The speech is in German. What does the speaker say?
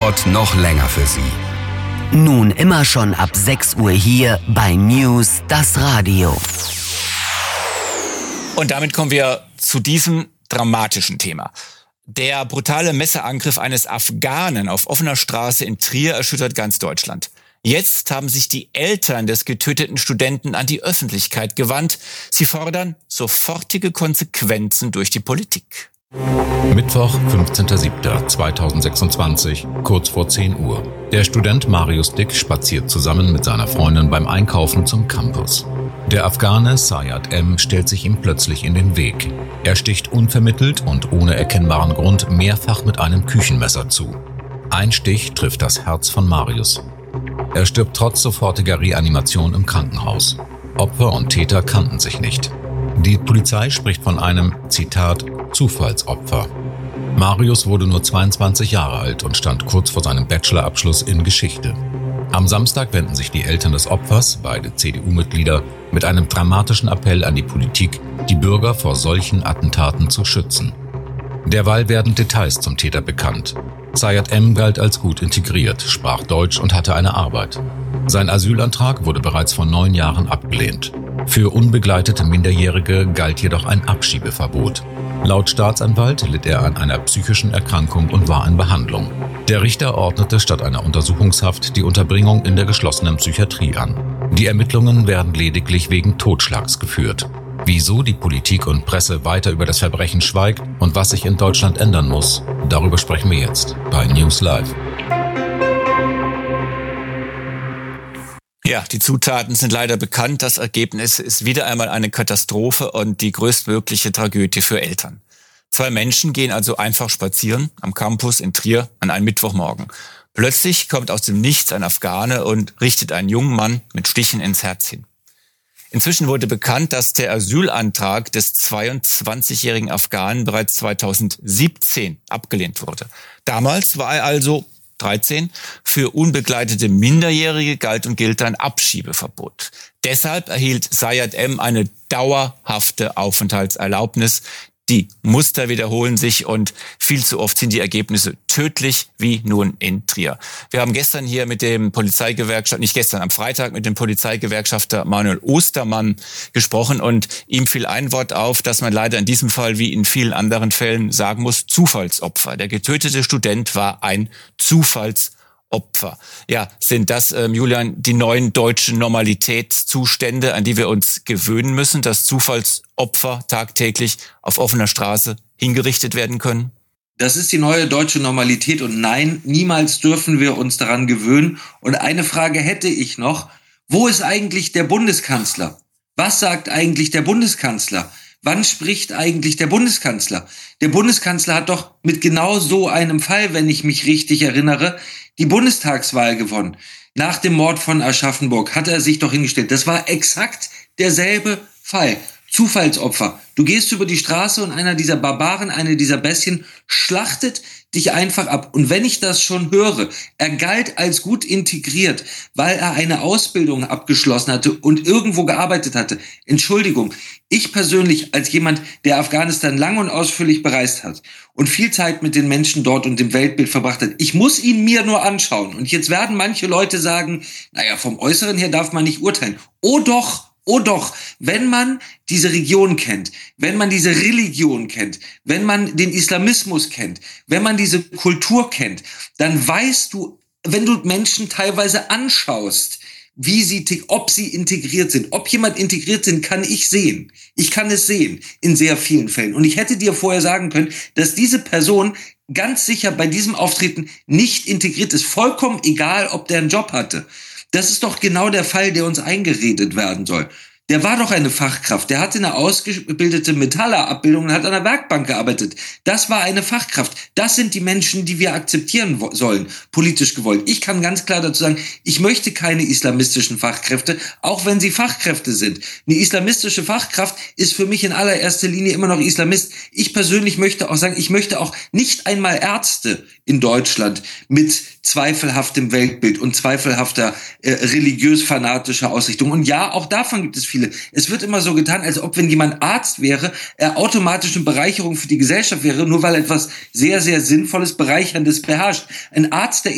Werbespot noch länger für Sie. Nun immer schon ab 6 Uhr hier bei News das Radio. Und damit kommen wir zu diesem dramatischen Thema. Der brutale Messerangriff eines Afghanen auf offener Straße in Trier erschüttert ganz Deutschland. Jetzt haben sich die Eltern des getöteten Studenten an die Öffentlichkeit gewandt. Sie fordern sofortige Konsequenzen durch die Politik. Mittwoch, 15.07.2026, kurz vor 10 Uhr. Der Student Marius Dick spaziert zusammen mit seiner Freundin beim Einkaufen zum Campus. Der Afghane Sayad M. stellt sich ihm plötzlich in den Weg. Er sticht unvermittelt und ohne erkennbaren Grund mehrfach mit einem Küchenmesser zu. Ein Stich trifft das Herz von Marius. Er stirbt trotz sofortiger Reanimation im Krankenhaus. Opfer und Täter kannten sich nicht. Die Polizei spricht von einem, Zitat, Zufallsopfer. Marius wurde nur 22 Jahre alt und stand kurz vor seinem Bachelorabschluss in Geschichte. Am Samstag wenden sich die Eltern des Opfers, beide CDU-Mitglieder, mit einem dramatischen Appell an die Politik, die Bürger vor solchen Attentaten zu schützen. Derweil werden Details zum Täter bekannt. Sayad M. galt als gut integriert, sprach Deutsch und hatte eine Arbeit. Sein Asylantrag wurde bereits vor 9 Jahren abgelehnt. Für unbegleitete Minderjährige galt jedoch ein Abschiebeverbot. Laut Staatsanwalt litt er an einer psychischen Erkrankung und war in Behandlung. Der Richter ordnete statt einer Untersuchungshaft die Unterbringung in der geschlossenen Psychiatrie an. Die Ermittlungen werden lediglich wegen Totschlags geführt. Wieso die Politik und Presse weiter über das Verbrechen schweigt und was sich in Deutschland ändern muss, darüber sprechen wir jetzt bei News Live. Ja, die Zutaten sind leider bekannt. Das Ergebnis ist wieder einmal eine Katastrophe und die größtmögliche Tragödie für Eltern. 2 Menschen gehen also einfach spazieren am Campus in Trier an einem Mittwochmorgen. Plötzlich kommt aus dem Nichts ein Afghane und richtet einen jungen Mann mit Stichen ins Herz hin. Inzwischen wurde bekannt, dass der Asylantrag des 22-jährigen Afghanen bereits 2017 abgelehnt wurde. Damals war er also 13. Für unbegleitete Minderjährige galt und gilt ein Abschiebeverbot. Deshalb erhielt Sayad M. eine dauerhafte Aufenthaltserlaubnis. Die Muster wiederholen sich und viel zu oft sind die Ergebnisse tödlich, wie nun in Trier. Wir haben gestern hier mit dem am Freitag mit dem Polizeigewerkschafter Manuel Ostermann gesprochen und ihm fiel ein Wort auf, dass man leider in diesem Fall wie in vielen anderen Fällen sagen muss, Zufallsopfer. Der getötete Student war ein Zufallsopfer. Ja, sind das, Julian, die neuen deutschen Normalitätszustände, an die wir uns gewöhnen müssen, dass Zufallsopfer tagtäglich auf offener Straße hingerichtet werden können? Das ist die neue deutsche Normalität und nein, niemals dürfen wir uns daran gewöhnen. Und eine Frage hätte ich noch. Wo ist eigentlich der Bundeskanzler? Was sagt eigentlich der Bundeskanzler? Wann spricht eigentlich der Bundeskanzler? Der Bundeskanzler hat doch mit genau so einem Fall, wenn ich mich richtig erinnere, die Bundestagswahl gewonnen. Nach dem Mord von Aschaffenburg hat er sich doch hingestellt. Das war exakt derselbe Fall. Zufallsopfer. Du gehst über die Straße und einer dieser Barbaren, eine dieser Bestien schlachtet dich einfach ab. Und wenn ich das schon höre, er galt als gut integriert, weil er eine Ausbildung abgeschlossen hatte und irgendwo gearbeitet hatte. Entschuldigung, ich persönlich als jemand, der Afghanistan lang und ausführlich bereist hat und viel Zeit mit den Menschen dort und dem Weltbild verbracht hat, ich muss ihn mir nur anschauen. Und jetzt werden manche Leute sagen, naja, vom Äußeren her darf man nicht urteilen. Oh doch, wenn man diese Region kennt, wenn man diese Religion kennt, wenn man den Islamismus kennt, wenn man diese Kultur kennt, dann weißt du, wenn du Menschen teilweise anschaust, ob sie integriert sind. Ob jemand integriert sind, kann ich sehen. Ich kann es sehen in sehr vielen Fällen. Und ich hätte dir vorher sagen können, dass diese Person ganz sicher bei diesem Auftreten nicht integriert ist. Vollkommen egal, ob der einen Job hatte. Das ist doch genau der Fall, der uns eingeredet werden soll. Der war doch eine Fachkraft. Der hatte eine ausgebildete Metallerabbildung und hat an der Werkbank gearbeitet. Das war eine Fachkraft. Das sind die Menschen, die wir akzeptieren sollen, politisch gewollt. Ich kann ganz klar dazu sagen, ich möchte keine islamistischen Fachkräfte, auch wenn sie Fachkräfte sind. Eine islamistische Fachkraft ist für mich in allererster Linie immer noch Islamist. Ich persönlich möchte auch sagen, ich möchte auch nicht einmal Ärzte in Deutschland mit zweifelhaftem Weltbild und zweifelhafter religiös-fanatischer Ausrichtung. Und ja, auch davon gibt es viele. Es wird immer so getan, als ob, wenn jemand Arzt wäre, er automatisch eine Bereicherung für die Gesellschaft wäre, nur weil er etwas sehr, sehr Sinnvolles, Bereicherndes beherrscht. Ein Arzt, der